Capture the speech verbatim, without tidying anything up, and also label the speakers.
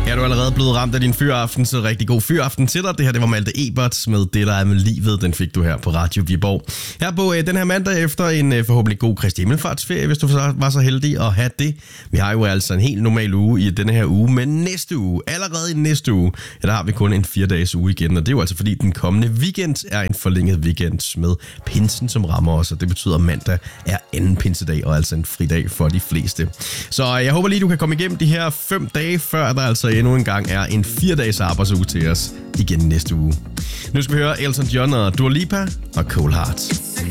Speaker 1: Er du allerede blevet ramt af din fyraften, så rigtig god fyraften til dig. Det her, det var Malte Ebert med Det, der er med livet. Den fik du her på Radio Viborg. Her på øh, den her mandag efter en øh, forhåbentlig god Kristi Himmelfartsferie, hvis du var så heldig at have det. Vi har jo altså en helt normal uge i denne her uge, men næste uge, allerede i næste uge, ja, der har vi kun en fire dages uge igen. Og det er jo altså fordi, den kommende weekend er en forlænget weekend med pinsen, som rammer os. Og det betyder, at mandag er anden pinsedag, og altså en fridag for de fleste. Så jeg håber lige, du kan komme igennem de her fem dage, før der altså endnu en gang er en fire dages arbejdsuge til os igen næste uge. Nu skal vi høre Elton John og Dua Lipa og Cold Heart.